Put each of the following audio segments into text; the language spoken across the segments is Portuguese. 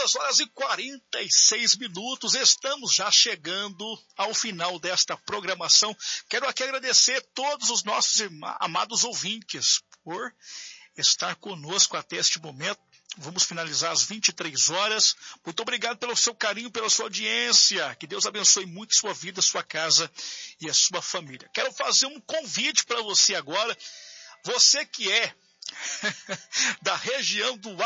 22h46, estamos já chegando ao final desta programação. Quero aqui agradecer todos os nossos amados ouvintes por estar conosco até este momento. Vamos finalizar às 23 horas. Muito obrigado pelo seu carinho, pela sua audiência. Que Deus abençoe muito sua vida, sua casa e a sua família. Quero fazer um convite para você agora. Você que é da região do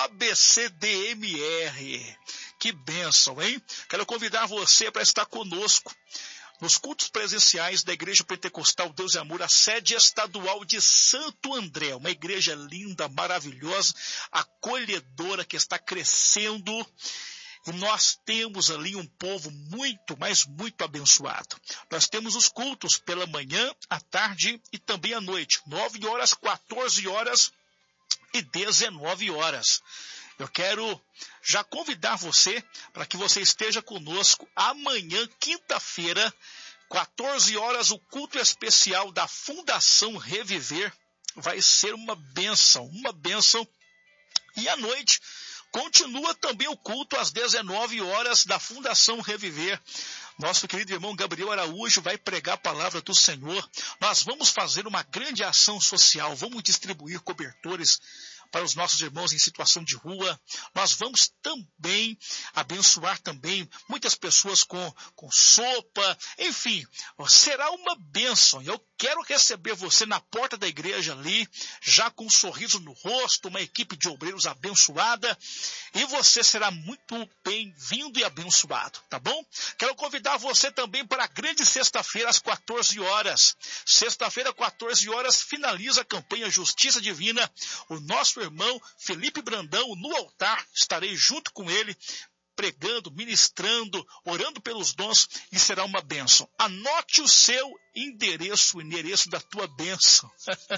ABCDMR. Que bênção, hein? Quero convidar você para estar conosco nos cultos presenciais da Igreja Pentecostal Deus e Amor, a sede estadual de Santo André, uma igreja linda, maravilhosa, acolhedora, que está crescendo, e nós temos ali um povo muito, mas muito abençoado. Nós temos os cultos pela manhã, à tarde e também à noite, 9 horas, 14 horas e 19 horas. Eu quero já convidar você para que você esteja conosco amanhã, quinta-feira, 14 horas, o culto especial da Fundação Reviver. Vai ser uma bênção, uma bênção. E à noite continua também o culto às 19 horas da Fundação Reviver. Nosso querido irmão Gabriel Araújo vai pregar a palavra do Senhor. Nós vamos fazer uma grande ação social, vamos distribuir cobertores para os nossos irmãos em situação de rua. Nós vamos também abençoar também muitas pessoas com sopa. Enfim, será uma bênção. Eu quero receber você na porta da igreja ali, já com um sorriso no rosto, uma equipe de obreiros abençoada. E você será muito bem-vindo e abençoado, tá bom? Quero convidar você também para a grande sexta-feira às 14 horas. Sexta-feira, 14 horas, finaliza a campanha Justiça Divina. O nosso irmão Felipe Brandão no altar, estarei junto com ele, pregando, ministrando, orando pelos dons, e será uma bênção. Anote o seu endereço, o endereço da tua bênção.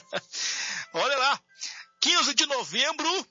Olha lá, 15 de novembro,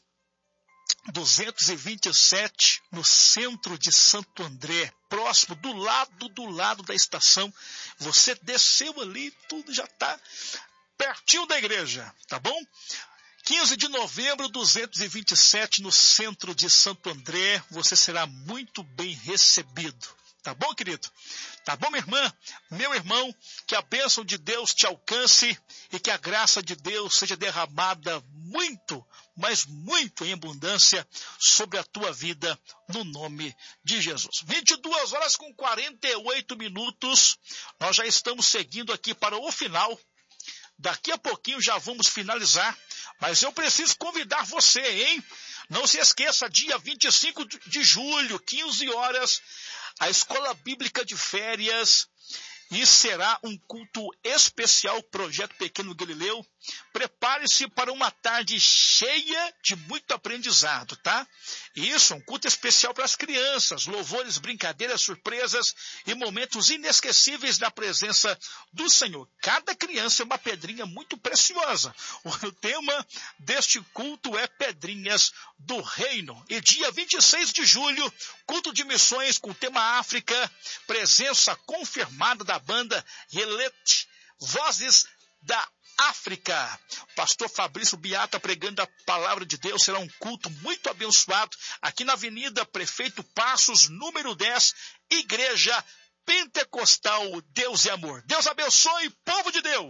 227, no centro de Santo André, próximo, do lado da estação. Você desceu ali, tudo já está pertinho da igreja, tá bom? 15 de novembro, 227, no centro de Santo André, você será muito bem recebido. Tá bom, querido? Tá bom, minha irmã? Meu irmão, que a bênção de Deus te alcance e que a graça de Deus seja derramada muito, mas muito em abundância sobre a tua vida, no nome de Jesus. 22 horas com 48 minutos, nós já estamos seguindo aqui para o final. Daqui a pouquinho já vamos finalizar, mas eu preciso convidar você, hein? Não se esqueça, dia 25 de julho, 15 horas, a Escola Bíblica de Férias, e será um culto especial, Projeto Pequeno Galileu. Prepare-se para uma tarde cheia de muito aprendizado, tá? Isso, um culto especial para as crianças, louvores, brincadeiras, surpresas e momentos inesquecíveis na presença do Senhor. Cada criança é uma pedrinha muito preciosa. O tema deste culto é Pedrinhas do Reino. E dia 26 de julho, culto de missões com o tema África, presença confirmada da banda Relete, Vozes da África. Pastor Fabrício Biata pregando a palavra de Deus. Será um culto muito abençoado aqui na Avenida Prefeito Passos, número 10, Igreja Pentecostal Deus e Amor. Deus abençoe, povo de Deus.